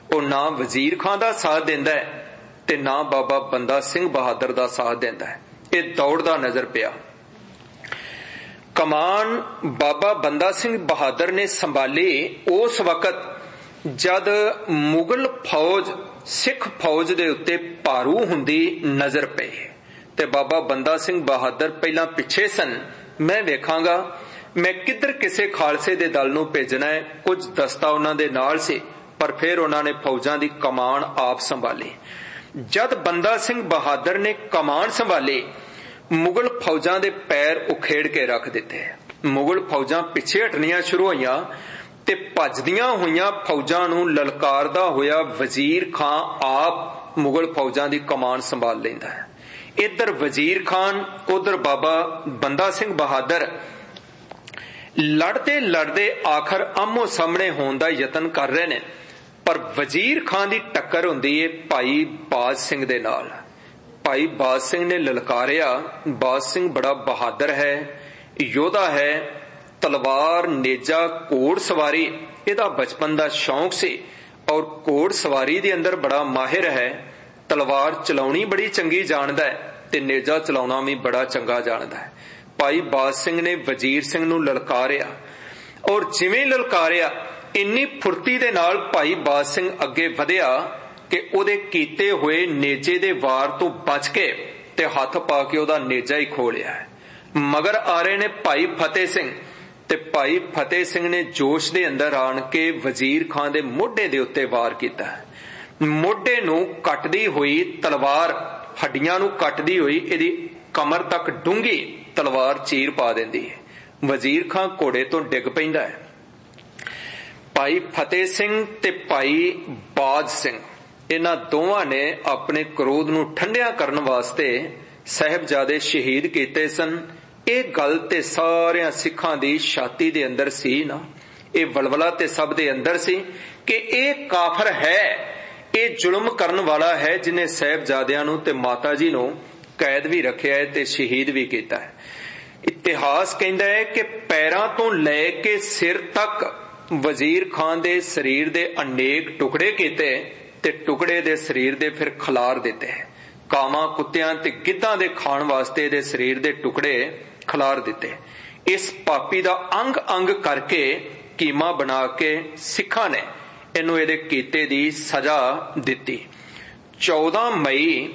ਉਹ ਨਾ ਵਜ਼ੀਰ ਖਾਂ ਦਾ ਸਾਥ ਦਿੰਦਾ ਹੈ ਤੇ ਨਾ ਬਾਬਾ ਬੰਦਾ ਸਿੰਘ ਬਹਾਦਰ ਦਾ ਸਾਥ ਦਿੰਦਾ ਹੈ। ਇਹ ਦੌੜਦਾ ਨਜ਼ਰ ਪਿਆ। ਕਮਾਨ ਬਾਬਾ ਬੰਦਾ ਸਿੰਘ ਬਹਾਦਰ ਨੇ ਸੰਭਾਲੀ ਉਸ ਵਕਤ ਜਦ ਮੁਗਲ ਫੌਜ ਸਿੱਖ ਫੌਜ ਦੇ ਉੱਤੇ ਭਾਰੂ ਹੁੰਦੀ ਨਜ਼ਰ ਪਈ ਤੇ ਬਾਬਾ ਬੰਦਾ ਸਿੰਘ ਬਹਾਦਰ ਪਹਿਲਾਂ ਪਿੱਛੇ ਸਨ। ਮੈਂ ਵੇਖਾਂਗਾ ਮੈਂ ਕਿੱਧਰ ਕਿਸੇ ਖਾਲਸੇ ਦੇ ਦਲ ਨੂੰ ਭੇਜਣਾ ਹੈ। ਕੁਝ ਦਸਤਾ ਉਹਨਾਂ ਦੇ ਨਾਲ ਸੀ, ਪਰ ਫਿਰ ਉਹਨਾਂ ਨੇ ਫੌਜਾਂ ਦੀ ਕਮਾਨ ਆਪ ਸੰਭਾਲੀ। ਜਦ ਬੰਦਾ ਸਿੰਘ ਬਹਾਦਰ ਨੇ ਕਮਾਨ ਸੰਭਾਲੀ, ਮੁਗਲ ਫੌਜਾਂ ਦੇ ਪੈਰ ਉਖੇੜ ਕੇ ਰੱਖ ਦਿੱਤੇ। ਮੁਗਲ ਫੌਜਾਂ ਪਿੱਛੇ ਹਟਣੀਆਂ ਸ਼ੁਰੂ ਹੋਈਆਂ ਤੇ ਭੱਜਦੀਆਂ ਹੋਈਆਂ ਫੌਜਾਂ ਨੂੰ ਲਲਕਾਰਦਾ ਹੋਇਆ ਵਜ਼ੀਰ ਖਾਂ ਆਪ ਮੁਗਲ ਫੌਜਾਂ ਦੀ ਕਮਾਨ ਸੰਭਾਲ ਲੈਂਦਾ ਹੈ। ਇੱਧਰ ਵਜ਼ੀਰ ਖਾਨ, ਉਧਰ ਬਾਬਾ ਬੰਦਾ ਸਿੰਘ ਬਹਾਦਰ ਲੜਦੇ ਲੜਦੇ ਆਖਰ ਆਮੋ ਸਾਹਮਣੇ ਹੋਣ ਦਾ ਯਤਨ ਕਰ ਰਹੇ ਨੇ, ਪਰ ਵਜ਼ੀਰ ਖਾਨ ਦੀ ਟੱਕਰ ਹੁੰਦੀ ਹੈ ਭਾਈ ਬਾਜ ਸਿੰਘ ਦੇ ਨਾਲ। ਭਾਈ ਬਾਜ ਸਿੰਘ ਨੇ ਲਲਕਾਰਿਆ। ਬਾਜ ਸਿੰਘ ਬੜਾ ਬਹਾਦਰ ਹੈ, ਯੋਧਾ ਹੈ, ਤਲਵਾਰ, ਨੇਜਾ, ਘੋੜ ਸਵਾਰੀ ਇਹਦਾ ਬਚਪਨ ਦਾ ਸ਼ੌਂਕ ਸੀ ਔਰ ਘੋੜ ਸਵਾਰੀ ਦੇ ਅੰਦਰ ਬੜਾ ਮਾਹਿਰ ਹੈ। ਤਲਵਾਰ ਚਲਾਉਣੀ ਬੜੀ ਚੰਗੀ ਜਾਣਦਾ ਹੈ ਤੇ ਨੇਜਾ ਚਲਾਉਣਾ ਵੀ ਬੜਾ ਚੰਗਾ ਜਾਣਦਾ ਹੈ। ਭਾਈ ਬਾਜ ਸਿੰਘ ਨੇ ਵਜ਼ੀਰ ਸਿੰਘ ਨੂੰ ਲਲਕਾਰਿਆ ਔਰ ਜਿਵੇਂ ਲਲਕਾਰਿਆ ਇੰਨੀ ਫੁਰਤੀ ਦੇ ਨਾਲ ਭਾਈ ਬਾਜ ਸਿੰਘ ਅੱਗੇ ਵਧਿਆ ਕਿ ਉਹਦੇ ਕੀਤੇ ਹੋਏ ਨੇਜੇ ਦੇ ਵਾਰ ਤੋਂ ਬਚ ਕੇ ਤੇ ਹੱਥ ਪਾ ਕੇ ਉਹਦਾ ਨੇਜਾ ਹੀ ਖੋਹ ਲਿਆ। ਮਗਰ ਆ ਰਹੇ ਨੇ ਭਾਈ ਫਤਿਹ ਸਿੰਘ ਤੇ ਭਾਈ ਫਤਿਹ ਸਿੰਘ ਨੇ ਜੋਸ਼ ਦੇ ਅੰਦਰ ਆਣ ਕੇ ਵਜ਼ੀਰ ਖਾਨ ਦੇ ਮੋਢੇ ਦੇ ਉੱਤੇ ਵਾਰ ਕੀਤਾ। ਮੋਢੇ ਨੂੰ ਕੱਟਦੀ ਹੋਈ ਤਲਵਾਰ, ਹੱਡੀਆਂ ਨੂੰ ਕੱਟਦੀ ਹੋਈ ਇਹਦੀ ਕਮਰ ਤੱਕ ਡੂੰਘੀ ਤਲਵਾਰ ਚੀਰ ਪਾ ਦਿੰਦੀ ਹੈ। ਵਜ਼ੀਰ ਖਾਨ ਘੋੜੇ ਤੋਂ ਡਿੱਗ ਪੈਂਦਾ ਹੈ। ਭਾਈ ਫਤਿਹ ਸਿੰਘ ਤੇ ਭਾਈ ਬਾਜ ਸਿੰਘ ਇਹਨਾਂ ਦੋਵਾਂ ਨੇ ਆਪਣੇ ਕ੍ਰੋਧ ਨੂੰ ਠੰਡਿਆ ਕਰਨ ਵਾਸਤੇ ਸਾਹਿਬਜ਼ਾਦੇ ਸ਼ਹੀਦ ਕੀਤੇ ਸਨ। ਇਹ ਗੱਲ ਤੇ ਸਾਰਿਆਂ ਸਿੱਖਾਂ ਦੀ ਛਾਤੀ ਦੇ ਅੰਦਰ ਸੀ ਨਾ, ਇਹ ਵਲਵਲਾ ਤੇ ਸਭ ਦੇ ਅੰਦਰ ਸੀ ਕਿ ਇਹ ਕਾਫਰ ਹੈ, ਇਹ ਜ਼ੁਲਮ ਕਰਨ ਵਾਲਾ ਹੈ ਜਿਹਨੇ ਸਾਹਿਬਜ਼ਾਦਿਆਂ ਨੂੰ ਤੇ ਮਾਤਾ ਜੀ ਨੂੰ ਕੈਦ ਵੀ ਰੱਖਿਆ ਹੈ ਤੇ ਸ਼ਹੀਦ ਵੀ ਕੀਤਾ ਹੈ। ਇਤਿਹਾਸ ਕਹਿੰਦਾ ਹੈ ਕਿ ਪੈਰਾਂ ਤੋਂ ਲੈ ਕੇ ਸਿਰ ਤੱਕ ਵਜ਼ੀਰ ਖਾਨ ਦੇ ਸਰੀਰ ਦੇ ਅਨੇਕ ਟੁਕੜੇ ਕੀਤੇ ਤੇ ਟੁਕੜੇ ਦੇ ਸਰੀਰ ਦੇ ਫਿਰ ਖਿਲਾਰ ਦਿੱਤੇ। ਕਾਵਾਂ, ਕੁੱਤਿਆਂ ਤੇ ਗਿੱਧਾਂ ਦੇ ਖਾਣ ਵਾਸਤੇ ਇਹਦੇ ਸਰੀਰ ਦੇ ਟੁਕੜੇ ਖਿਲਾਰ ਦਿੱਤੇ। ਇਸ ਪਾਪੀ ਦਾ ਅੰਗ ਅੰਗ ਕਰਕੇ ਕੀਮਾ ਬਣਾ ਕੇ ਸਿੱਖਾਂ ਨੇ ਇਹਨੂੰ ਇਹਦੇ ਕੀਤੇ ਦੀ ਸਜ਼ਾ ਦਿੱਤੀ। 14 ਮਈ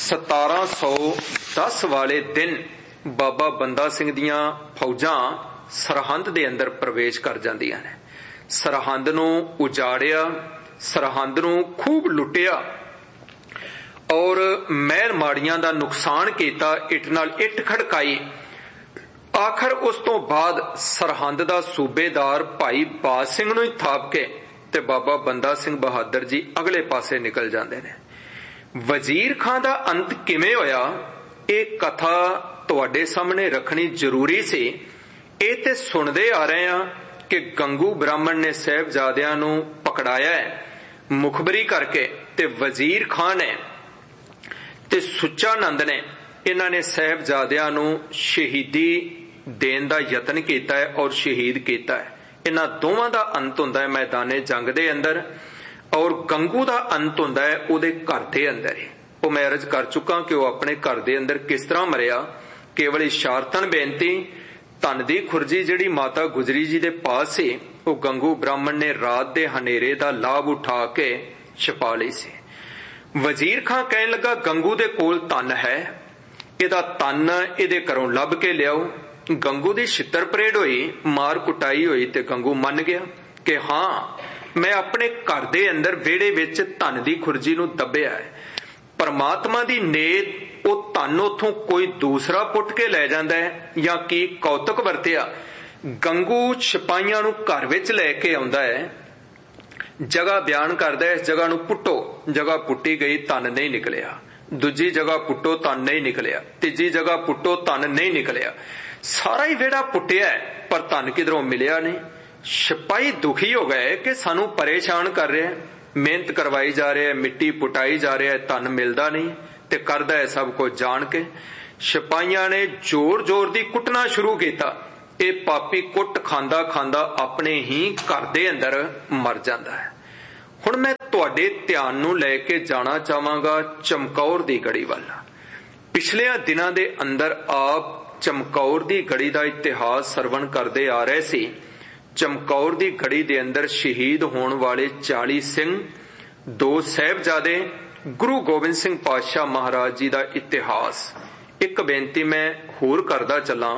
1710 ਵਾਲੇ ਦਿਨ ਬਾਬਾ ਬੰਦਾ ਸਿੰਘ ਦੀਆਂ ਫੌਜਾਂ ਸਰਹੰਦ ਦੇ ਅੰਦਰ ਪ੍ਰਵੇਸ਼ ਕਰ ਜਾਂਦੀਆਂ ਨੇ। ਸਰਹੰਦ ਨੂੰ ਉਜਾੜਿਆ, ਸਰਹੰਦ ਨੂੰ ਖੂਬ ਲੁੱਟਿਆ ਔਰ ਮਹਿਲ ਮਾੜੀਆਂ ਦਾ ਨੁਕਸਾਨ ਕੀਤਾ, ਇੱਟ ਨਾਲ ਇੱਟ ਖੜਕਾਈ। ਆਖਰ ਉਸ ਤੋਂ ਬਾਅਦ ਸਰਹੰਦ ਦਾ ਸੂਬੇਦਾਰ ਭਾਈ ਬਾਜ ਸਿੰਘ ਨੂੰ ਹੀ ਥਾਪ ਕੇ ਤੇ ਬਾਬਾ ਬੰਦਾ ਸਿੰਘ ਬਹਾਦਰ ਜੀ ਅਗਲੇ ਪਾਸੇ ਨਿਕਲ ਜਾਂਦੇ ਨੇ। ਵਜ਼ੀਰ ਖਾਂ ਦਾ ਅੰਤ ਕਿਵੇਂ ਹੋਇਆ, ਇਹ ਕਥਾ ਤੁਹਾਡੇ ਸਾਹਮਣੇ ਰੱਖਣੀ ਜ਼ਰੂਰੀ ਸੀ। ਇਹ ਤੇ ਸੁਣਦੇ ਆ ਰਹੇ ਆ ਕਿ ਗੰਗੂ ਬ੍ਰਾਹਮਣ ਨੇ ਸਾਹਿਬਜ਼ਾਦਿਆਂ ਨੂੰ ਪਕੜਾਇਆ ਹੈ ਮੁਖਬਰੀ ਕਰਕੇ, ਤੇ ਵਜ਼ੀਰ ਖਾਂ ਨੇ ਤੇ ਸੁੱਚਾ ਨੰਦ ਨੇ ਇਹਨਾਂ ਨੇ ਸਾਹਿਬਜ਼ਾਦਿਆਂ ਨੂੰ ਸ਼ਹੀਦੀ ਦੇਣ ਦਾ ਯਤਨ ਕੀਤਾ ਹੈ ਔਰ ਸ਼ਹੀਦ ਕੀਤਾ ਹੈ। ਇਹਨਾਂ ਦੋਵਾਂ ਦਾ ਅੰਤ ਹੁੰਦਾ ਹੈ ਮੈਦਾਨੇ ਜੰਗ ਦੇ ਅੰਦਰ ਔਰ ਗੰਗੂ ਦਾ ਅੰਤ ਹੁੰਦਾ ਹੈ ਉਹਦੇ ਘਰ ਦੇ ਅੰਦਰ ਹੀ। ਉਹ ਮੈਂ ਅਰਜ਼ ਕਰ ਚੁੱਕਾ ਕਿ ਉਹ ਆਪਣੇ ਘਰ ਦੇ ਅੰਦਰ ਕਿਸ ਤਰ੍ਹਾਂ ਮਰਿਆ। ਕੇਵਲ ਇਸ਼ਾਰਤਨ ਬੇਨਤੀ, ਧਨ ਦੀ ਖੁਰਜੀ ਜਿਹੜੀ ਮਾਤਾ ਗੁਜਰੀ ਜੀ ਦੇ ਪਾਸ ਸੀ ਉਹ ਗੰਗੂ ਬ੍ਰਾਹਮਣ ਨੇ ਰਾਤ ਦੇ ਹਨੇਰੇ ਦਾ ਲਾਭ ਉਠਾ ਕੇ ਛਪਾ ਲਈ ਸੀ। ਵਜ਼ੀਰ ਖਾਂ ਕਹਿਣ ਲੱਗਾ ਗੰਗੂ ਦੇ ਕੋਲ ਧਨ ਹੈ, ਇਹਦਾ ਧਨ ਇਹਦੇ ਘਰੋਂ ਲੱਭ ਕੇ ਲਿਆਓ। ਗੰਗੂ ਦੀ ਛਿੱਤਰ ਪਰੇਡ ਹੋਈ, ਮਾਰ ਕੁਟਾਈ ਹੋਈ ਤੇ ਗੰਗੂ ਮੰਨ ਗਿਆ ਕਿ ਹਾਂ ਮੈਂ ਆਪਣੇ ਘਰ ਦੇ ਅੰਦਰ ਵਿਹੜੇ ਵਿੱਚ ਧਨ ਦੀ ਖੁਰਜੀ ਨੂੰ ਦੱਬਿਆ ਹੈ। ਪਰਮਾਤਮਾ ਦੀ ਨੇਤ ਉਹ ਧਨ ਉਥੋਂ ਕੋਈ ਦੂਸਰਾ ਪੁੱਟ ਕੇ ਲੈ ਜਾਂਦਾ ਹੈ ਜਾਂ ਕੀ ਕੌਤਕ ਵਰਤਿਆ। ਗੰਗੂ ਸਿਪਾਹੀਆਂ ਨੂੰ ਘਰ ਵਿੱਚ ਲੈ ਕੇ ਆਉਂਦਾ ਹੈ, ਜਗ੍ਹਾ ਬਿਆਨ ਕਰਦਾ ਹੈ ਇਸ ਜਗ੍ਹਾ ਨੂੰ ਪੁੱਟੋ, ਜਗ੍ਹਾ ਪੁੱਟੀ ਗਈ, ਧਨ ਨਹੀਂ ਨਿਕਲਿਆ। ਦੂਜੀ ਜਗ੍ਹਾ ਪੁੱਟੋ, ਧਨ ਨਹੀਂ ਨਿਕਲਿਆ। ਤੀਜੀ ਜਗ੍ਹਾ ਪੁੱਟੋ, ਧਨ ਨਹੀਂ ਨਿਕਲਿਆ। ਸਾਰਾ ਹੀ ਵਿਹੜਾ ਪੁੱਟਿਆ ਪਰ ਧਨ ਕਿਧਰੋਂ ਮਿਲਿਆ ਨਹੀਂ। ਸਿਪਾਹੀ ਦੁਖੀ ਹੋ ਗਏ ਕਿ ਸਾਨੂੰ ਪਰੇਸ਼ਾਨ ਕਰ ਰਿਹਾ, ਮਿਹਨਤ ਕਰਵਾਈ ਜਾ ਰਿਹਾ, ਮਿੱਟੀ ਪੁਟਾਈ ਜਾ ਰਿਹਾ, ਧਨ ਮਿਲਦਾ ਨਹੀਂ ਤੇ ਕਰਦਾ ਹੈ ਸਭ ਕੁਝ ਜਾਣ ਕੇ। ਸਿਪਾਹੀਆਂ ਨੇ ਜ਼ੋਰ ਜ਼ੋਰ ਦੀ ਕੁੱਟਣਾ ਸ਼ੁਰੂ ਕੀਤਾ। ਇਹ ਪਾਪੀ ਕੁੱਟ ਖਾਂਦਾ ਖਾਂਦਾ ਆਪਣੇ ਹੀ ਘਰ ਦੇ ਅੰਦਰ ਮਰ ਜਾਂਦਾ ਹੈ। ਹੁਣ मैं तुहाडे ध्यान नूं लैके जाना चाहांगा चमकौर दी गढ़ी वल। पिछलियां दिनां दे अंदर आप चमकौर दी गढ़ी दा इतिहास सरवण करदे आ रहे सी। चमकौर दी गढ़ी दे अंदर शहीद होण वाले 40 सिंह, 2 साहिबजादे, गुरु गोबिंद सिंह पातशाह महाराज जी दा इतिहास। एक बेनती मैं होर करदा चलां,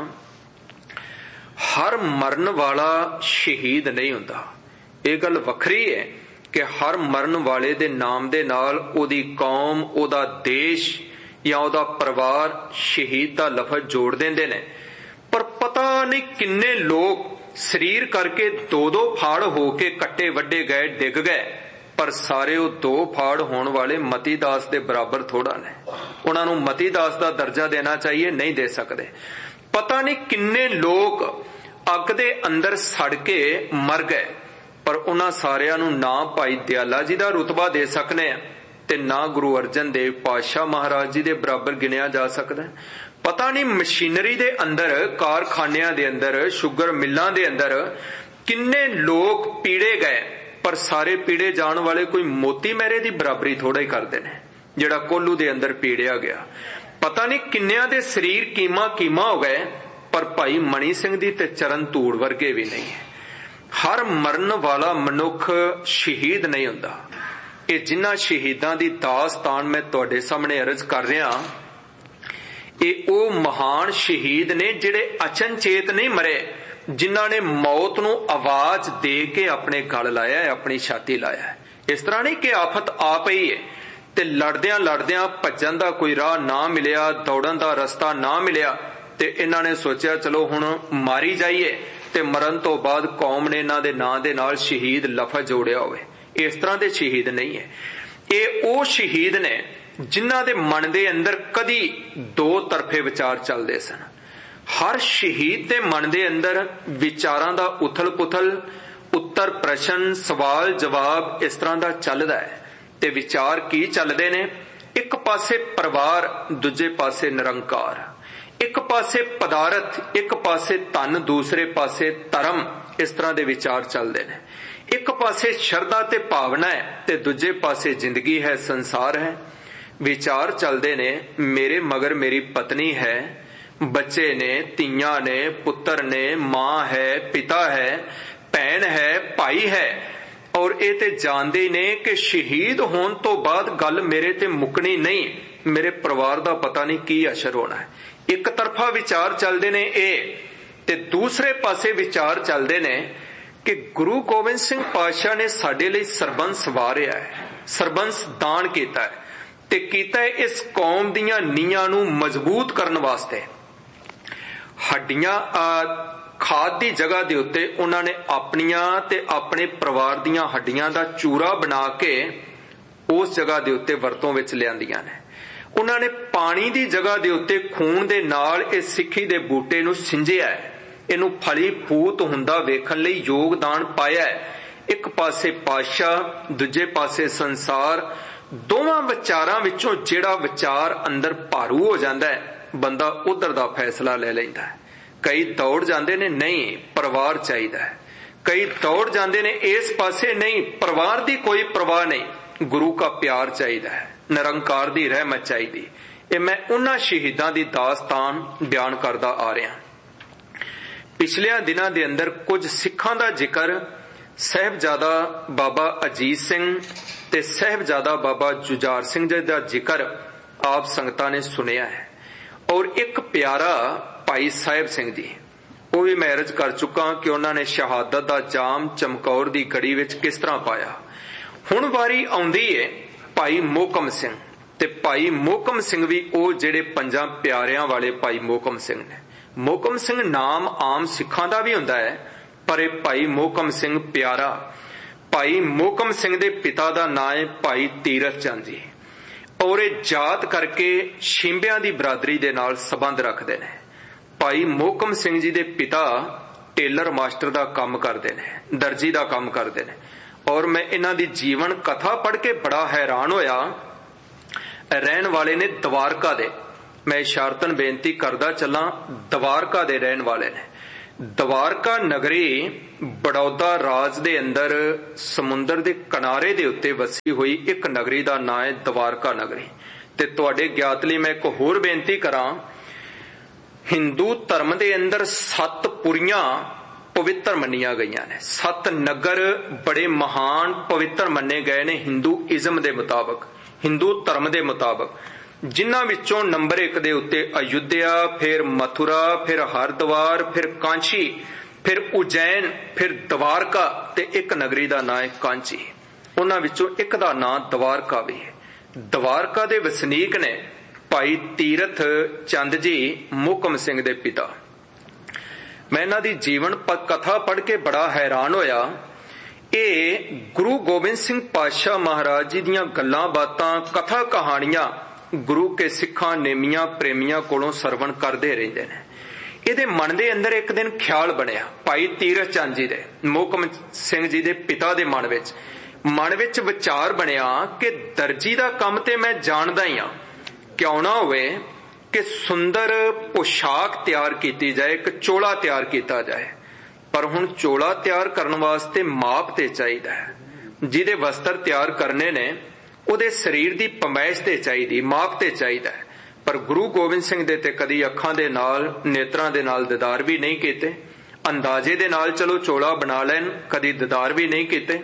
हर मरण वाला शहीद नहीं हुंदा। ये गल वखरी है कि हर मरण वाले दे नाम दे नाल ओदी कौम, ओदा देश या ओदा परिवार शहीद दा लफज जोड़ देंदे ने। पर पता नहीं किन्ने लोग शरीर करके 2-2 फाड़ होके कट्टे वड्डे गए, डिग गए, पर सारे वो 2 फाड़ होने वाले मती दास दे बराबर थोड़ा ने। उन्हां नूं मती दास दा दर्जा देना चाहिए, नहीं दे सकते। पता नहीं किन्ने लोग अग दे अंदर सड़ के मर गए, पर उन्हां सारियां नूं ना भाई दयाला जी दा रुतबा दे सकने ते ना गुरु अर्जन देव पातशाह महाराज जी दे बराबर गिनिया जा सकदा। पता नहीं मशीनरी दे अंदर, कारखानियां दे अंदर, शुगर मिलां दे अंदर किन्ने लोग पीड़े गए, पर सारे पीड़े जाण वाले कोई मोती मेरे दी बराबरी थोड़ा ही करदे ने जिहड़ा कोल्लू दे अंदर पीड़िया गया। पता नहीं किन्नियां दे शरीर कीमा कीमा हो गए, पर भाई मणी सिंह दी ते चरण धूड़ वर्गे भी नहीं है। हर मरण वाला मनुख शहीद नहीं हुंदा। ये जिन्हां शहीदां दी दास्तान मैं तुहाडे सामने अर्ज कर रहा, ये ओ महान शहीद ने जिहड़े अचनचेत नहीं मरे, जिन्हां ने मौत नूं आवाज दे के अपने गल लाया है, अपनी छाती लाया है। इस तरह नहीं कि आफत आ पई है ते लड़दियां लड़दियां भज्जण दा कोई राह ना मिलिया, दौड़न दा रस्ता ना मिलिया ते इन्हां ने सोचिया चलो हुण मारी जाइए ते मरण तो बाद कौम ने इन्हां दे नां दे नाल शहीद लफज जोड़िया होवे। इस तरह दे शहीद नहीं है। ये ओ शहीद ने जिन्हां दे मन दे अंदर कदी 2 तरफे विचार चलदे सन। हर शहीद दे मन दे अंदर विचारां दा उथल पुथल, उत्तर प्रश्न, सवाल जवाब इस तरह दा चलदा है। ते विचार की चलदे ने? एक पासे परिवार, दूजे पासे निरंकार। एक पासे पदार्थ, एक पासे धन, दूसरे पासे धर्म। इस तरह दे विचार चलते हैं। एक पासे शरधा ते भावना है ते दूजे पासे जिंदगी है, संसार है। विचार चलते ने मेरे मगर मेरी पत्नी है, बच्चे ने, तियां ने, पुत्र ने, मां है, पिता है, भैन है, भाई है। और ये ते जानते ने कि शहीद होने तो बाद गल मेरे ते मुकनी नहीं, मेरे परिवार दा पता नहीं की असर होना है। एक तरफा विचार चलते ने ते दूसरे पासे विचार चलते ने कि गुरु गोबिंद सिंह पातशाह ने साडे लई सरबंस वारिया है, सरबंस दान कीता है ते कीता है इस कौम दीयां नीआं नूं मजबूत करन वास्ते। हड्डियां खाद दी जगह दे उत्ते उन्हां ने अपनियां ते अपने परिवार दीयां हड्डियां दा चूरा बना के उस जगह दे उत्ते वरतों विच लिआंदियां ने। उन्होंने पानी की जगह के उत्ते खून दे नाल इस सिक्खी दे बूटे नूं सिंजिया है, इनू फली फूत हुंदा वेखण लई योगदान पाया है। एक पासे पातशाह, दूजे पासे संसार। दोवां विचारां विचों जिहड़ा विचार अंदर भारू हो जांदा है, बंदा उधर दा फैसला ले लैंदा है। कई दौड़ जांदे ने नहीं परिवार चाहिदा है, कई दौड़ जांदे ने इस पासे नहीं परिवार दी कोई परवाह नहीं, गुरु का प्यार चाहिदा है, निरंकार दी रहमत चाहिदी। ये मैं उन्हां शहीदां दी दास्तान बयान करदा आ रहा। पिछलियां दिनां दे अंदर कुछ सिखां दा जिक्र साहिबजादा बाबा अजीत सिंह ते साहिबजादा बाबा जुझार सिंह जी दा जिक्र आप संगतां ने सुनिया है। और एक प्यारा भाई साहिब सिंह जी, वो भी मैं अर्ज कर चुका कि उन्होंने शहादत दा जाम चमकौर दी गढ़ी विच किस तरह पाया। हुण वारी आउंदी है भाई मोहकम सिंह ते भाई मोहकम सिंह भी ओ जेड़े 5 प्यारियां वाले भाई मोहकम सिंह ने। मोहकम सिंह नाम आम सिखां दा भी हुंदा है, पर भाई मोहकम सिंह प्यारा। भाई मोहकम सिंह दे पिता दा नाम है भाई तीरथ चंद जी, और ये जात करके शिंबियां दी बरादरी दे नाल संबंध रखते हैं। भाई मोहकम सिंह जी दे पिता टेलर मास्टर दा काम करते हैं, दर्जी दा काम करते हैं। और मैं इन्हां दी जीवन कथा पढ़ के बड़ा हैरान होया। रहन वाले ने द्वारका दे, मैं इशारतन बेनती करदा चला, द्वारका दे रहन वाले ने। ਦਵਾਰਕਾ ਨਗਰੀ ਬੜੌਦਾ ਰਾਜ ਦੇ ਅੰਦਰ ਸਮੁੰਦਰ ਦੇ ਕਿਨਾਰੇ ਦੇ ਉੱਤੇ ਵਸੀ ਹੋਈ ਇੱਕ ਨਗਰੀ ਦਾ ਨਾਂ ਹੈ ਦਵਾਰਕਾ ਨਗਰੀ। ਤੇ ਤੁਹਾਡੇ ਗਿਆਤ ਲਈ ਮੈਂ ਇੱਕ ਹੋਰ ਬੇਨਤੀ ਕਰਾਂ, ਹਿੰਦੂ ਧਰਮ ਦੇ ਅੰਦਰ 7 ਪੁਰੀਆਂ ਪਵਿੱਤਰ ਮੰਨੀਆਂ ਗਈਆਂ ਨੇ। 7 ਨਗਰ ਬੜੇ ਮਹਾਨ ਪਵਿੱਤਰ ਮੰਨੇ ਗਏ ਨੇ ਹਿੰਦੂਇਜ਼ਮ ਦੇ ਮੁਤਾਬਕ, ਹਿੰਦੂ ਧਰਮ ਦੇ ਮੁਤਾਬਕ, ਜਿਨ੍ਹਾਂ ਵਿੱਚੋਂ ਨੰਬਰ 1 ਦੇ ਉੱਤੇ ਅਯੁੱਧਿਆ, ਫਿਰ ਮਥੁਰਾ, ਫਿਰ ਹਰਿਦੁਆਰ, ਫਿਰ ਕਾਂਚੀ, ਫਿਰ ਉਜੈਨ, ਫਿਰ ਦਵਾਰਕਾ ਤੇ ਇੱਕ ਨਗਰੀ ਦਾ ਨਾਂ ਹੈ ਕਾਂਚੀ। ਉਹਨਾਂ ਵਿੱਚੋਂ ਇੱਕ ਦਾ ਨਾਂ ਦਵਾਰਕਾ ਵੀ ਹੈ। ਦਵਾਰਕਾ ਦੇ ਵਸਨੀਕ ਨੇ ਭਾਈ ਤੀਰਥ ਚੰਦ ਜੀ ਮੋਹਕਮ ਸਿੰਘ ਦੇ ਪਿਤਾ। ਮੈਂ ਇਹਨਾਂ ਦੀ ਜੀਵਨ ਕਥਾ ਪੜ੍ਹ ਕੇ ਬੜਾ ਹੈਰਾਨ ਹੋਇਆ। ਇਹ ਗੁਰੂ ਗੋਬਿੰਦ ਸਿੰਘ ਪਾਤਸ਼ਾਹ ਮਹਾਰਾਜ ਜੀ ਦੀਆਂ ਗੱਲਾਂ ਬਾਤਾਂ, ਕਥਾ ਕਹਾਣੀਆਂ ਗੁਰੂ ਕੇ ਸਿੱਖਾਂ, ਨੇਮੀਆਂ, ਪ੍ਰੇਮੀਆਂ ਕੋਲੋਂ ਸਰਵਣ ਕਰਦੇ ਰਹਿੰਦੇ ਨੇ। ਇਹਦੇ ਮਨ ਦੇ ਅੰਦਰ ਇੱਕ ਦਿਨ ਖਿਆਲ ਬਣਿਆ, ਭਾਈ ਤੀਰਥ ਚੰਦ ਜੀ ਦੇ, ਮੋਹਕਮ ਸਿੰਘ ਜੀ ਦੇ ਪਿਤਾ ਦੇ ਮਨ ਵਿੱਚ ਵਿਚਾਰ ਬਣਿਆ ਕਿ ਦਰਜੀ ਦਾ ਕੰਮ ਤੇ ਮੈਂ ਜਾਣਦਾ ਹੀ ਹਾਂ, ਕਿਉਂ ਨਾ ਹੋਵੇ ਕਿ ਸੁੰਦਰ ਪੋਸ਼ਾਕ ਤਿਆਰ ਕੀਤੀ ਜਾਏ, ਇੱਕ ਚੋਲਾ ਤਿਆਰ ਕੀਤਾ ਜਾਏ। ਪਰ ਹੁਣ ਚੋਲਾ ਤਿਆਰ ਕਰਨ ਵਾਸਤੇ ਮਾਪ ਤੇ ਚਾਹੀਦਾ ਹੈ। ਜਿਹਦੇ ਵਸਤਰ ਤਿਆਰ ਕਰਨੇ ਨੇ ਉਹਦੇ ਸਰੀਰ ਦੀ ਪਮੈਸ਼ ਤੇ ਚਾਹੀਦੀ, ਮਾਪ ਤੇ ਚਾਹੀਦਾ ਹੈ। ਪਰ ਗੁਰੂ ਗੋਬਿੰਦ ਸਿੰਘ ਦੇ ਤੇ ਕਦੀ ਅੱਖਾਂ ਦੇ ਨਾਲ, ਨੇਤਰਾਂ ਦੇ ਨਾਲ ਦੀਦਾਰ ਵੀ ਨਹੀਂ ਕੀਤੇ। ਅੰਦਾਜ਼ੇ ਦੇ ਨਾਲ ਚਲੋ ਚੋਲਾ ਬਣਾ ਲੈਣ, ਕਦੀ ਦੀਦਾਰ ਵੀ ਨਹੀਂ ਕੀਤੇ।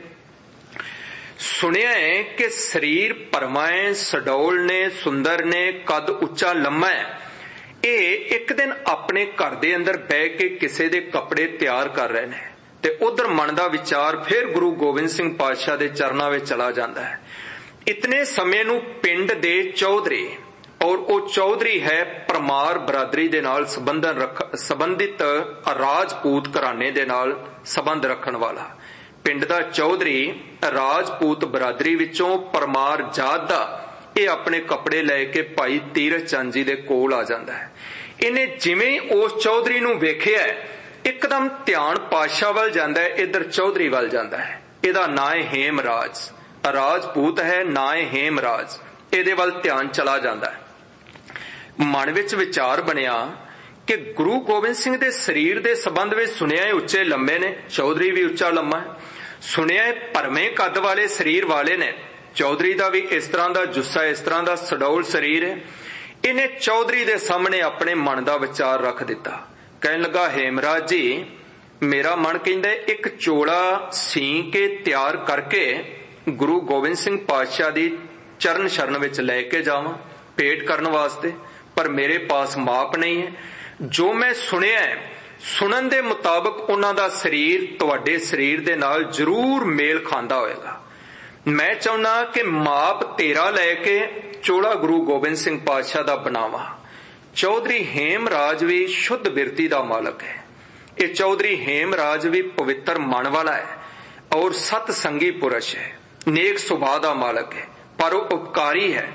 ਸੁਣਿਆ ਹੈ ਕਿ ਸਰੀਰ ਭਰਮਾ ਹੈ, ਸਡੌਲ ਨੇ, ਸੁੰਦਰ ਨੇ, ਕੱਦ ਉੱਚਾ ਲੰਮਾ ਹੈ। ਇਹ ਇੱਕ ਦਿਨ ਆਪਣੇ ਘਰ ਦੇ ਅੰਦਰ ਬਹਿ ਕੇ ਕਿਸੇ ਦੇ ਕੱਪੜੇ ਤਿਆਰ ਕਰ ਰਹੇ ਨੇ ਤੇ ਉਧਰ ਮਨ ਦਾ ਵਿਚਾਰ ਫਿਰ ਗੁਰੂ ਗੋਬਿੰਦ ਸਿੰਘ ਪਾਤਸ਼ਾਹ ਦੇ ਚਰਨਾਂ ਵਿੱਚ ਚਲਾ ਜਾਂਦਾ ਹੈ। ਇਤਨੇ ਸਮੇਂ ਨੂੰ ਪਿੰਡ ਦੇ ਚੌਧਰੀ, ਔਰ ਉਹ ਚੌਧਰੀ ਹੈ ਪਰਮਾਰ ਬਰਾਦਰੀ ਦੇ ਨਾਲ ਸੰਬੰਧਿਤ ਰਾਜਪੂਤ ਘਰਾਣੇ ਦੇ ਨਾਲ ਸੰਬੰਧ ਰੱਖਣ ਵਾਲਾ, ਪਿੰਡ ਦਾ ਚੌਧਰੀ ਰਾਜਪੂਤ ਬਰਾਦਰੀ ਵਿੱਚੋਂ ਪਰਮਾਰ ਜਾਤ ਦਾ, ਇਹ ਆਪਣੇ ਕੱਪੜੇ ਲੈ ਕੇ ਭਾਈ ਤੀਰਥ ਚੰਦ ਜੀ ਦੇ ਕੋਲ ਆ ਜਾਂਦਾ ਹੈ। ਇਹਨੇ ਜਿਵੇਂ ਹੀ ਉਸ ਚੌਧਰੀ ਨੂੰ ਵੇਖਿਆ, ਇੱਕਦਮ ਧਿਆਨ ਪਾਤਸ਼ਾਹ ਵੱਲ ਜਾਂਦਾ ਹੈ, ਇੱਧਰ ਚੌਧਰੀ ਵੱਲ ਜਾਂਦਾ ਹੈ। ਇਹਦਾ ਨਾਂ ਹੈ ਹੇਮਰਾਜ, ਰਾਜਪੂਤ ਹੈ, ਨਾਂ ਹੈ ਹੇਮਰਾਜ। ਇਹਦੇ ਵੱਲ ਧਿਆਨ ਚਲਾ ਜਾਂਦਾ ਹੈ। ਮਨ ਵਿੱਚ ਵਿਚਾਰ ਬਣਿਆ ਕਿ ਗੁਰੂ ਗੋਬਿੰਦ ਸਿੰਘ ਦੇ ਸਰੀਰ ਦੇ ਸੰਬੰਧ ਵਿੱਚ ਸੁਣਿਆ ਹੈ ਉੱਚੇ ਲੰਮੇ ਨੇ, ਚੌਧਰੀ ਵੀ ਉੱਚਾ ਲੰਮਾ ਹੈ। ਸੁਣਿਆ ਹੈ ਭਰਵੇਂ ਕੱਦ ਵਾਲੇ ਸਰੀਰ ਵਾਲੇ ਨੇ, ਚੌਧਰੀ ਦਾ ਵੀ ਇਸ ਤਰ੍ਹਾਂ ਦਾ ਜੁੱਸਾ, ਇਸ ਤਰ੍ਹਾਂ ਦਾ ਸਡੌਲ ਸਰੀਰ ਹੈ। ਇਹਨੇ ਚੌਧਰੀ ਦੇ ਸਾਹਮਣੇ ਆਪਣੇ ਮਨ ਦਾ ਵਿਚਾਰ ਰੱਖ ਦਿੱਤਾ। ਕਹਿਣ ਲੱਗਾ, ਹੇਮਰਾਜ ਜੀ, ਮੇਰਾ ਮਨ ਕਹਿੰਦਾ ਇੱਕ ਚੋਲਾ ਸੀ ਕੇ ਤਿਆਰ ਕਰਕੇ ਗੁਰੂ ਗੋਬਿੰਦ ਸਿੰਘ ਪਾਤਸ਼ਾਹ ਦੀ ਚਰਨ ਸ਼ਰਨ ਵਿੱਚ ਲੈ ਕੇ ਜਾਵਾਂ ਭੇਟ ਕਰਨ ਵਾਸਤੇ, ਪਰ ਮੇਰੇ ਪਾਸ ਮਾਪ ਨਹੀਂ ਹੈ। ਜੋ ਮੈਂ ਸੁਣਿਆ ਹੈ, ਸੁਣਨ ਦੇ ਮੁਤਾਬਕ ਉਹਨਾਂ ਦਾ ਸਰੀਰ ਤੁਹਾਡੇ ਸਰੀਰ ਦੇ ਨਾਲ ਜ਼ਰੂਰ ਮੇਲ ਖਾਂਦਾ ਹੋਏਗਾ। ਮੈਂ ਚਾਹੁੰਦਾ ਕਿ ਮਾਪ ਤੇਰਾ ਲੈ ਕੇ ਚੋਲਾ ਗੁਰੂ ਗੋਬਿੰਦ ਸਿੰਘ ਪਾਤਸ਼ਾਹ ਦਾ ਬਣਾਵਾਂ। ਚੌਧਰੀ ਹੇਮਰਾਜ ਵੀ ਸ਼ੁੱਧ ਬਿਰਤੀ ਦਾ ਮਾਲਕ ਹੈ। ਇਹ ਚੌਧਰੀ ਹੇਮਰਾਜ ਵੀ ਪਵਿੱਤਰ ਮਨ ਵਾਲਾ ਹੈ ਔਰ ਸਤ ਸੰਗੀ ਪੁਰਸ਼ ਹੈ, ਨੇਕ ਸੁਭਾਅ ਦਾ ਮਾਲਕ ਹੈ, ਪਰ ਉਹ ਉਪਕਾਰੀ ਹੈ।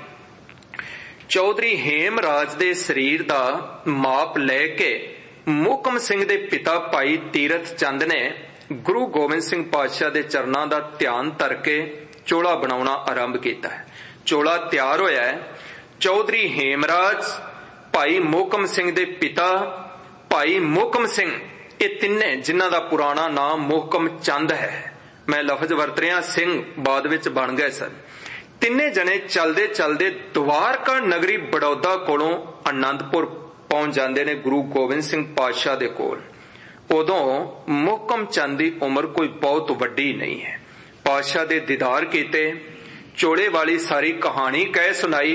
ਚੌਧਰੀ ਹੇਮਰਾਜ ਦੇ ਸਰੀਰ ਦਾ ਮਾਪ ਲੈ ਕੇ ਮੋਹਕਮ ਸਿੰਘ ਦੇ ਪਿਤਾ ਭਾਈ ਤੀਰਥ ਚੰਦ ਨੇ ਗੁਰੂ ਗੋਬਿੰਦ ਸਿੰਘ ਪਾਤਸ਼ਾਹ ਦੇ ਚਰਨਾਂ ਦਾ ਧਿਆਨ ਧਰ ਕੇ ਚੋਲਾ ਬਣਾਉਣਾ ਆਰੰਭ ਕੀਤਾ ਹੈ। ਚੋਲਾ ਤਿਆਰ ਹੋਇਆ ਹੈ। ਚੌਧਰੀ ਹੇਮਰਾਜ, ਭਾਈ ਮੋਹਕਮ ਸਿੰਘ ਦੇ ਪਿਤਾ ਭਾਈ ਮੋਹਕਮ ਸਿੰਘ, ਇਹ ਤਿੰਨੇ, ਜਿਨ੍ਹਾਂ ਦਾ ਪੁਰਾਣਾ ਨਾਮ ਮੋਹਕਮ ਚੰਦ ਹੈ, ਮੈਂ ਲਫ਼ਜ਼ ਵਰਤ ਰਿਹਾ, ਸਿੰਘ ਬਾਅਦ ਵਿੱਚ ਬਣ ਗਏ ਸਨ। ਤਿੰਨੇ ਜਣੇ ਚਲਦੇ ਚਲਦੇ ਦਵਾਰਕਾ ਨਗਰੀ ਬੜੌਦਾ ਕੋਲੋਂ ਆਨੰਦਪੁਰ ਪਹੁੰਚ ਜਾਂਦੇ ਨੇ ਗੁਰੂ ਗੋਬਿੰਦ ਸਿੰਘ ਪਾਤਸ਼ਾਹ ਦੇ ਕੋਲ। ਉਦੋਂ ਮੋਹਕਮ ਚੰਦ ਦੀ ਉਮਰ ਕੋਈ ਬਹੁਤ ਵੱਡੀ ਨਹੀਂ ਹੈ। ਪਾਤਸ਼ਾਹ ਦੇ ਦੀਦਾਰ ਕੀਤੇ, ਚੋਲੇ ਵਾਲੀ ਸਾਰੀ ਕਹਾਣੀ ਕਹਿ ਸੁਣਾਈ।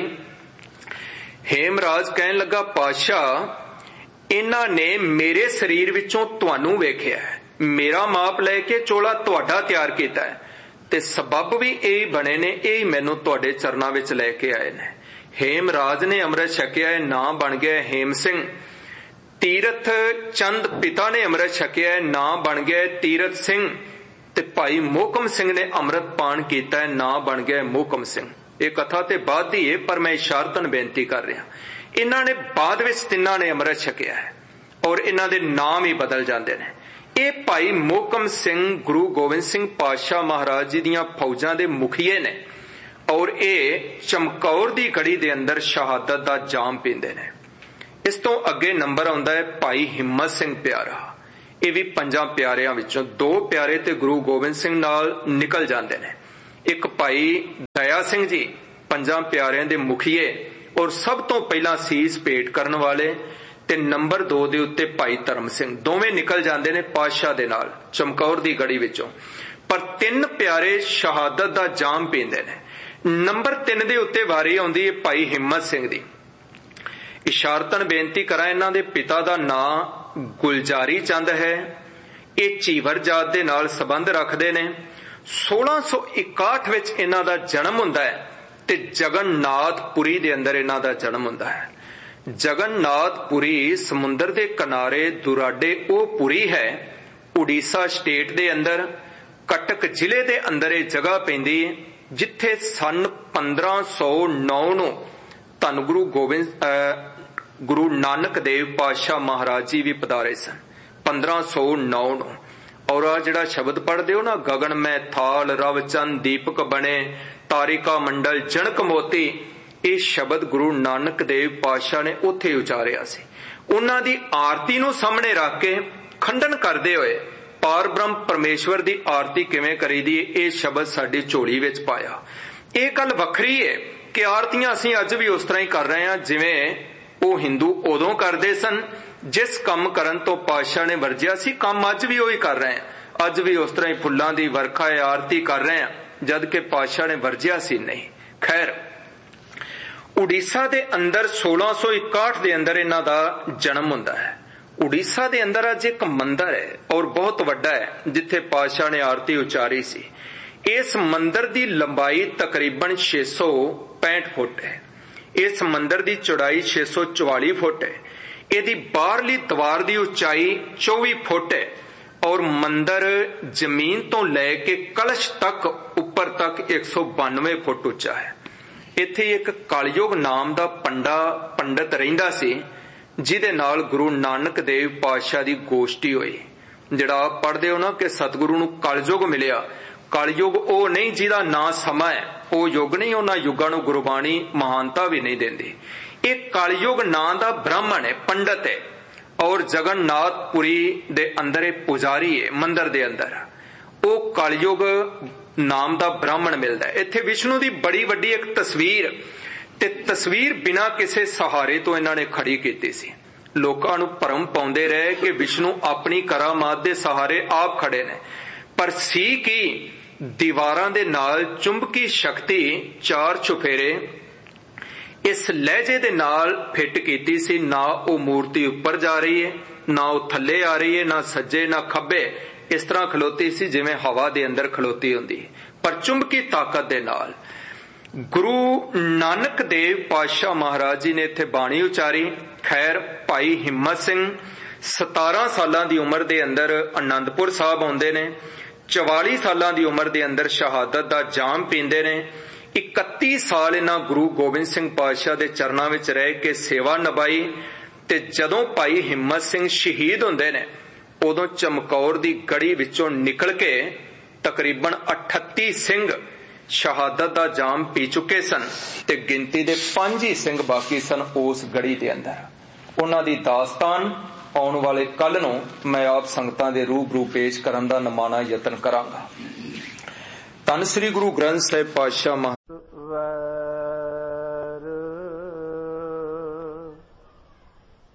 ਹੇਮਰਾਜ ਕਹਿਣ ਲੱਗਾ, ਪਾਤਸ਼ਾਹ, ਇਹਨਾਂ ਨੇ ਮੇਰੇ ਸਰੀਰ ਵਿੱਚੋਂ ਤੁਹਾਨੂੰ ਵੇਖਿਆ, ਮੇਰਾ ਮਾਪ ਲੈ ਕੇ ਚੋਲਾ ਤੁਹਾਡਾ ਤਿਆਰ ਕੀਤਾ ਹੈ ਤੇ ਸਬੱਬ ਵੀ ਇਹ ਬਣੇ ਨੇ, ਇਹ ਮੈਨੂੰ ਤੁਹਾਡੇ ਚਰਨਾਂ ਵਿੱਚ ਲੈ ਕੇ ਆਏ ਨੇ। ਹੇਮਰਾਜ ਨੇ ਅੰਮ੍ਰਿਤ ਛਕਿਆ ਹੈ, ਨਾਂ ਬਣ ਗਿਆ ਹੇਮ ਸਿੰਘ। ਤੀਰਥ ਚੰਦ ਪਿਤਾ ਨੇ ਅੰਮ੍ਰਿਤ ਛਕਿਆ ਹੈ, ਨਾਂ ਬਣ ਗਿਆ ਤੀਰਥ ਸਿੰਘ। ਤੇ ਭਾਈ ਮੋਹਕਮ ਸਿੰਘ ਨੇ ਅੰਮ੍ਰਿਤ ਪਾਨ ਕੀਤਾ ਹੈ, ਨਾਂ ਬਣ ਗਿਆ ਮੋਹਕਮ ਸਿੰਘ। ਇਹ ਕਥਾ ਤੇ ਬਾਅਦ ਦੀ ਹੈ, ਪਰ ਮੈਂ ਇਸ਼ਾਰਤਨ ਬੇਨਤੀ ਕਰ ਰਿਹਾ। ਇਹਨਾਂ ਨੇ ਬਾਅਦ ਵਿੱਚ ਤਿੰਨਾਂ ਨੇ ਅੰਮ੍ਰਿਤ ਛਕਿਆ ਹੈ ਔਰ ਇਹਨਾਂ ਦੇ ਨਾਮ ਹੀ ਬਦਲ ਜਾਂਦੇ ਨੇ। ਇਹ ਭਾਈ ਮੋਹਕਮ ਸਿੰਘ ਗੁਰੂ ਗੋਬਿੰਦ ਸਿੰਘ ਪਾਤਸ਼ਾਹ ਮਹਾਰਾਜ ਜੀ ਦੀਆਂ ਫੌਜਾਂ ਦੇ ਮੁਖੀਏ ਨੇ ਔਰ ਇਹ ਚਮਕੌਰ ਦੀ ਗੜੀ ਦੇ ਅੰਦਰ ਸ਼ਹਾਦਤ ਦਾ ਜਾਮ ਪੀਂਦੇ ਨੇ। ਇਸ ਤੋਂ ਅੱਗੇ ਨੰਬਰ ਆਉਂਦਾ ਹੈ ਭਾਈ ਹਿੰਮਤ ਸਿੰਘ ਪਿਆਰਾ। ਇਹ ਵੀ 5 ਪਿਆਰਿਆਂ ਵਿੱਚੋਂ 2 ਪਿਆਰੇ ਤੇ ਗੁਰੂ ਗੋਬਿੰਦ ਸਿੰਘ ਨਾਲ ਨਿਕਲ ਜਾਂਦੇ ਨੇ। ਇੱਕ ਭਾਈ ਦਇਆ ਸਿੰਘ ਜੀ 5 ਪਿਆਰਿਆਂ ਦੇ ਮੁਖੀਏ ਔਰ ਸਭ ਤੋਂ ਪਹਿਲਾਂ ਸੀਸ ਭੇਟ ਕਰਨ ਵਾਲੇ, ਤੇ ਨੰਬਰ 2 ਦੇ ਉੱਤੇ ਭਾਈ ਧਰਮ ਸਿੰਘ, ਦੋਵੇਂ ਨਿਕਲ ਜਾਂਦੇ ਨੇ ਪਾਤਸ਼ਾਹ ਦੇ ਨਾਲ ਚਮਕੌਰ ਦੀ ਗੜੀ ਵਿੱਚੋਂ। ਪਰ 3 ਪਿਆਰੇ ਸ਼ਹਾਦਤ ਦਾ ਜਾਮ ਪੀਂਦੇ ਨੇ। ਨੰਬਰ 3 ਦੇ ਉੱਤੇ ਵਾਰੀ ਆਉਂਦੀ ਹੈ ਭਾਈ ਹਿੰਮਤ ਸਿੰਘ ਦੀ। ਇਸ਼ਾਰਤਨ ਬੇਨਤੀ ਕਰਾਂ, ਇਹਨਾਂ ਦੇ ਪਿਤਾ ਦਾ ਨਾਂ ਗੁਲਜ਼ਾਰੀ ਚੰਦ ਹੈ। ਇਹ ਚੀਵਰ ਜਾਤ ਦੇ ਨਾਲ ਸੰਬੰਧ ਰੱਖਦੇ ਨੇ। 1661 ਵਿੱਚ ਇਹਨਾਂ ਦਾ ਜਨਮ ਹੁੰਦਾ ਹੈ ਤੇ ਜਗਨਨਾਥਪੁਰੀ ਦੇ ਅੰਦਰ ਇਹਨਾਂ ਦਾ ਜਨਮ ਹੁੰਦਾ ਹੈ। ਜਗਨਨਾਥਪੁਰੀ ਸਮੁੰਦਰ ਦੇ ਕਿਨਾਰੇ ਦੁਰਾਡੇ ਉਹ ਪੁਰੀ ਹੈ, ਉੜੀਸਾ ਸਟੇਟ ਦੇ ਅੰਦਰ ਕਟਕ ਜ਼ਿਲ੍ਹੇ ਦੇ ਅੰਦਰ ਇਹ ਜਗ੍ਹਾ ਪੈਂਦੀ ਹੈ, ਜਿੱਥੇ ਸਨ 1509 ਨੂੰ ਧੰਨ ਗੁਰੂ ਨਾਨਕ ਦੇਵ ਪਾਤਸ਼ਾਹ ਮਹਾਰਾਜ ਜੀ ਵੀ ਪਧਾਰੇ ਸਨ। 1509 ਨੂੰ। ਔਰ ਆ ਜਿਹੜਾ ਸ਼ਬਦ ਪੜ੍ਹਦੇ ਹੋ ਨਾ, ਗਗਨ ਮੈਂ ਥਾਲ ਰਵ ਚੰਦ ਦੀਪਕ ਬਣੇ ਤਾਰਿਕਾ ਮੰਡਲ ਜਣਕ ਮੋਤੀ, ਇਹ ਸ਼ਬਦ ਗੁਰੂ ਨਾਨਕ ਦੇਵ ਪਾਤਸ਼ਾਹ ਨੇ ਉੱਥੇ ਉਚਾਰਿਆ ਸੀ। ਉਹਨਾਂ ਦੀ ਆਰਤੀ ਨੂੰ ਸਾਹਮਣੇ ਰੱਖ ਕੇ ਖੰਡਨ ਕਰਦੇ ਹੋਏ ਪਾਰ ਬ੍ਰਹਮ ਪਰਮੇਸ਼ਵਰ ਦੀ ਆਰਤੀ ਕਿਵੇਂ ਕਰੀਦੀ, ਇਹ ਸ਼ਬਦ ਸਾਡੀ ਝੋਲੀ ਵਿੱਚ ਪਾਇਆ। ਇਹ ਗੱਲ ਵੱਖਰੀ ਹੈ ਕਿ ਆਰਤੀਆਂ ਅਸੀਂ ਅੱਜ ਵੀ ਉਸ ਤਰ੍ਹਾਂ ਹੀ ਕਰ ਰਹੇ ਹਾਂ ਜਿਵੇਂ ਉਹ ਹਿੰਦੂ ਉਦੋਂ ਕਰਦੇ ਸਨ। ਜਿਸ ਕੰਮ ਕਰਨ ਤੋਂ ਪਾਤਸ਼ਾਹ ਨੇ ਵਰਜਿਆ ਸੀ, ਕੰਮ ਅੱਜ ਵੀ ਉਹੀ ਕਰ ਰਹੇ ਹਾਂ। ਅੱਜ ਵੀ ਉਸ ਤਰ੍ਹਾਂ ਹੀ ਫੁੱਲਾਂ ਦੀ ਵਰਖਾ ਆਰਤੀ ਕਰ ਰਹੇ ਹਾਂ, ਜਦ ਕਿ ਪਾਤਸ਼ਾਹ ਨੇ ਵਰਜਿਆ ਸੀ ਨਹੀਂ। ਖੈਰ, ਉੜੀਸਾ ਦੇ ਅੰਦਰ 1661 ਦੇ ਅੰਦਰ ਇਹਨਾਂ ਦਾ ਜਨਮ ਹੁੰਦਾ ਹੈ। ਉੜੀਸਾ ਦੇ ਅੰਦਰ ਅੱਜ ਇੱਕ ਮੰਦਿਰ ਹੈ ਔਰ ਬਹੁਤ ਵੱਡਾ ਹੈ, ਜਿੱਥੇ ਪਾਤਸ਼ਾਹ ਨੇ ਆਰਤੀ ਉਚਾਰੀ ਸੀ। ਇਸ ਮੰਦਿਰ ਦੀ ਲੰਬਾਈ ਤਕਰੀਬਨ 665 ਫੁੱਟ ਹੈ। ਇਸ ਮੰਦਿਰ ਦੀ ਚੌੜਾਈ 644 ਫੁੱਟ ਹੈ। ਇਹਦੀ ਬਾਹਰਲੀ ਦੀਵਾਰ ਦੀ ਉਚਾਈ 24 ਫੁੱਟ ਹੈ ਔਰ ਮੰਦਿਰ ਜ਼ਮੀਨ ਤੋਂ ਲੈ ਕੇ ਕਲਸ਼ ਤੱਕ ਉੱਪਰ ਤੱਕ 192 ਫੁੱਟ ਉੱਚਾ ਹੈ। ਇੱਥੇ ਇੱਕ ਕਲਯੁਗ ਨਾਮ ਦਾ ਪੰਡਤ ਰਹਿੰਦਾ ਸੀ, ਜਿਹਦੇ ਨਾਲ ਗੁਰੂ ਨਾਨਕ ਦੇਵ ਪਾਤਸ਼ਾਹ ਦੀ ਗੋਸ਼ਟੀ ਹੋਈ। ਜਿਹੜਾ ਆਪ ਪੜ੍ਹਦੇ ਹੋ ਨਾ ਕਿ ਸਤਿਗੁਰੂ ਨੂੰ ਕਲਯੁਗ ਮਿਲਿਆ, ਕਲਯੁਗ ਉਹ ਨਹੀਂ ਜਿਹਦਾ ਨਾਂ ਸਮਾਂ ਹੈ, ਉਹ ਯੁੱਗ ਨਹੀਂ। ਉਹਨਾਂ ਯੁੱਗਾਂ ਨੂੰ ਗੁਰਬਾਣੀ ਮਹਾਨਤਾ ਵੀ ਨਹੀਂ ਦਿੰਦੀ। ਇਹ ਕਲਯੁਗ ਨਾਂ ਦਾ ਬ੍ਰਾਹਮਣ ਹੈ, ਪੰਡਤ ਹੈ ਔਰ ਜਗਨਨਾਥਪੁਰੀ ਦੇ ਅੰਦਰ ਇਹ ਪੁਜਾਰੀ ਹੈ। ਮੰਦਿਰ ਦੇ ਅੰਦਰ ਉਹ ਕਲਯੁਗ ਨਾਮ ਦਾ ਬ੍ਰਾਹਮਣ ਮਿਲਦਾ ਹੈ। ਇੱਥੇ ਵਿਸ਼ਨੂੰ ਦੀ ਬੜੀ ਵੱਡੀ ਇੱਕ ਤਸਵੀਰ, ਤੇ ਤਸਵੀਰ ਬਿਨਾਂ ਕਿਸੇ ਸਹਾਰੇ ਤੋਂ ਇਹਨਾਂ ਨੇ ਖੜੀ ਕੀਤੀ ਸੀ। ਲੋਕਾਂ ਨੂੰ ਭਰਮ ਪਾਉਂਦੇ ਰਹੇ ਕਿ ਵਿਸ਼ਨੂੰ ਆਪਣੀ ਕਰਾਮਾਤ ਦੇ ਸਹਾਰੇ ਆਪ ਖੜੇ ਨੇ, ਪਰ ਸੀ ਕਿ ਦੀਵਾਰਾਂ ਦੇ ਨਾਲ ਚੁੰਬਕੀ ਸ਼ਕਤੀ 4 ਚੁਫੇਰੇ ਇਸ ਲਹਿਜੇ ਦੇ ਨਾਲ ਫਿੱਟ ਕੀਤੀ ਸੀ। ਨਾ ਉਹ ਮੂਰਤੀ ਉੱਪਰ ਜਾ ਰਹੀ ਹੈ, ਨਾ ਉਹ ਥੱਲੇ ਆ ਰਹੀ ਹੈ, ਨਾ ਸੱਜੇ ਨਾ ਖੱਬੇ, ਇਸ ਤਰ੍ਹਾਂ ਖਲੋਤੀ ਸੀ ਜਿਵੇਂ ਹਵਾ ਦੇ ਅੰਦਰ ਖਲੋਤੀ ਹੁੰਦੀ, ਪਰ ਚੁੰਬਕੀ ਤਾਕਤ ਦੇ ਨਾਲ। ਗੁਰੂ ਨਾਨਕ ਦੇਵ ਪਾਤਸ਼ਾਹ ਮਹਾਰਾਜ ਜੀ ਨੇ ਇੱਥੇ ਬਾਣੀ ਉਚਾਰੀ। ਖੈਰ, ਭਾਈ ਹਿੰਮਤ ਸਿੰਘ 17 ਸਾਲਾਂ ਦੀ ਉਮਰ ਦੇ ਅੰਦਰ ਅਨੰਦਪੁਰ ਸਾਹਿਬ ਆਉਂਦੇ ਨੇ। 44 ਸਾਲਾਂ ਦੀ ਉਮਰ ਦੇ ਅੰਦਰ ਸ਼ਹਾਦਤ ਦਾ ਜਾਮ ਪੀਂਦੇ ਨੇ। 31 ਸਾਲ ਇਹਨਾਂ ਗੁਰੂ ਗੋਬਿੰਦ ਸਿੰਘ ਪਾਤਸ਼ਾਹ ਦੇ ਚਰਨਾਂ ਵਿੱਚ ਰਹਿ ਕੇ ਸੇਵਾ ਨਿਭਾਈ। ਤੇ ਜਦੋਂ ਭਾਈ ਹਿੰਮਤ ਸਿੰਘ ਸ਼ਹੀਦ ਹੁੰਦੇ ਨੇ, ਉਦੋਂ ਚਮਕੌਰ ਦੀ ਗੜੀ ਵਿੱਚੋਂ ਨਿਕਲ ਕੇ ਤਕਰੀਬਨ 38 ਸਿੰਘ ਸ਼ਹਾਦਤ ਦਾ ਜਾਮ ਪੀ ਚੁੱਕੇ ਸਨ ਤੇ ਗਿਣਤੀ ਦੇ 5 ਹੀ ਸਿੰਘ ਬਾਕੀ ਸਨ ਉਸ ਗੜੀ ਦੇ ਅੰਦਰ। ਉਹਨਾਂ ਦੀ ਦਾਸਤਾਨ ਆਉਣ ਵਾਲੇ ਕੱਲ ਨੂੰ ਮੈਂ ਆਪ ਸੰਗਤਾਂ ਦੇ ਰੂਬਰੂ ਪੇਸ਼ ਕਰਨ ਦਾ ਨਿਮਾਣਾ ਯਤਨ ਕਰਾਂਗਾ। ਧੰਨ ਸ੍ਰੀ ਗੁਰੂ ਗ੍ਰੰਥ ਸਾਹਿਬ ਪਾਤਸ਼ਾਹ